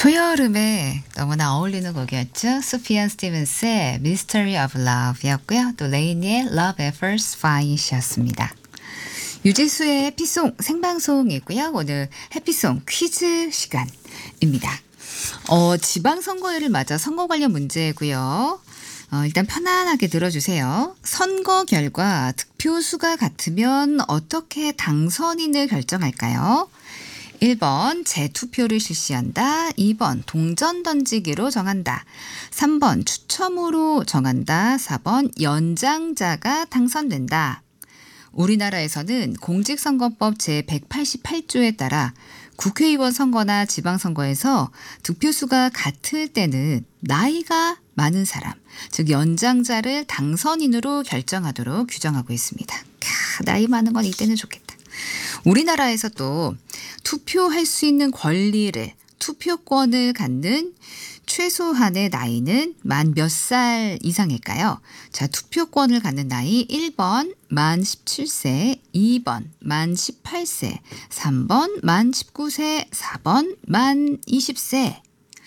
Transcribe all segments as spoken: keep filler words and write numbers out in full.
초여름에 너무나 어울리는 곡이었죠. 소피아 스티븐스의 Mystery of Love였고요. 또 레이니의 Love at First Fight이었습니다. 유재수의 해피송 생방송이고요. 오늘 해피송 퀴즈 시간입니다. 어, 지방선거일을 맞아 선거 관련 문제고요. 어, 일단 편안하게 들어주세요. 선거 결과 득표수가 같으면 어떻게 당선인을 결정할까요? 일 번 재투표를 실시한다. 이 번 동전 던지기로 정한다. 삼 번 추첨으로 정한다. 사 번 연장자가 당선된다. 우리나라에서는 공직선거법 제백팔십팔 조에 따라 국회의원 선거나 지방선거에서 득표수가 같을 때는 나이가 많은 사람, 즉 연장자를 당선인으로 결정하도록 규정하고 있습니다. 캬, 나이 많은 건 이때는 좋겠다. 우리나라에서 또 투표할 수 있는 권리를, 투표권을 갖는 최소한의 나이는 만 몇 살 이상일까요? 자, 투표권을 갖는 나이 일 번 만 십칠 세, 이 번 만 십팔 세, 삼 번 만 십구 세, 사 번 만 이십 세.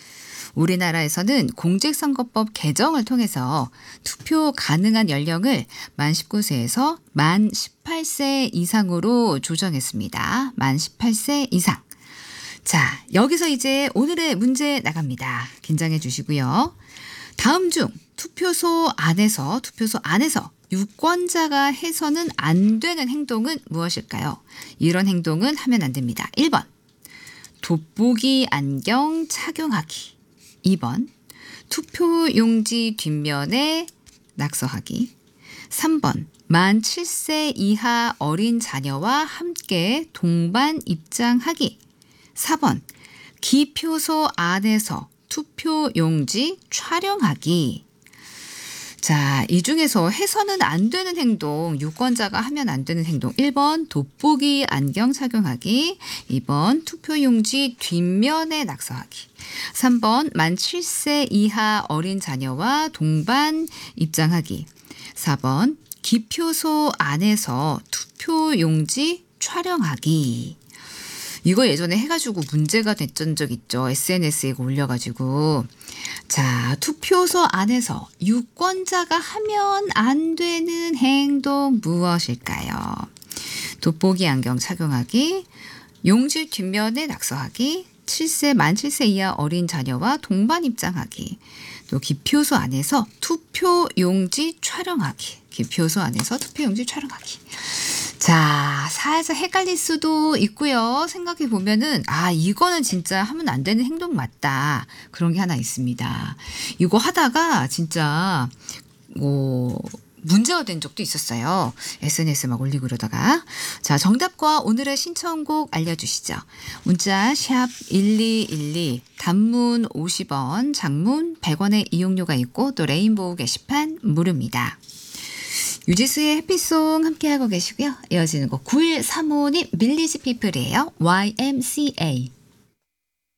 우리나라에서는 공직선거법 개정을 통해서 투표 가능한 연령을 만 십구 세에서 만 십팔 세 이상으로 조정했습니다. 만 십팔 세 이상. 자, 여기서 이제 오늘의 문제 나갑니다. 긴장해 주시고요. 다음 중 투표소 안에서 투표소 안에서 유권자가 해서는 안 되는 행동은 무엇일까요? 이런 행동은 하면 안 됩니다. 일 번 돋보기 안경 착용하기. 이 번 투표용지 뒷면에 낙서하기. 삼 번 만 칠 세 이하 어린 자녀와 함께 동반 입장하기. 사 번 기표소 안에서 투표용지 촬영하기. 자, 이 중에서 해서는 안 되는 행동, 유권자가 하면 안 되는 행동. 일 번 돋보기 안경 착용하기. 이 번 투표용지 뒷면에 낙서하기. 삼 번 만 칠 세 이하 어린 자녀와 동반 입장하기. 사 번 기표소 안에서 투표용지 촬영하기. 이거 예전에 해가지고 문제가 됐던 적 있죠. 에스엔에스에 올려가지고. 자, 투표소 안에서 유권자가 하면 안 되는 행동 무엇일까요? 돋보기 안경 착용하기, 용지 뒷면에 낙서하기, 칠 세, 만 칠 세 이하 어린 자녀와 동반 입장하기, 또 기표소 안에서 투표용지 촬영하기. 기표소 안에서 투표용지 촬영하기. 자, 살짝 헷갈릴 수도 있고요. 생각해 보면은 아, 이거는 진짜 하면 안 되는 행동 맞다. 그런 게 하나 있습니다. 이거 하다가 진짜 뭐 문제가 된 적도 있었어요. 에스엔에스에 막 올리고 그러다가. 자, 정답과 오늘의 신청곡 알려주시죠. 문자 샵 일이일이, 단문 오십 원, 장문 백 원의 이용료가 있고 또 레인보우 게시판 무료입니다. 유지수의 해피송 함께하고 계시고요. 이어지는 곡 구일삼오 님 밀리지 피플이에요. 와이엠씨에이.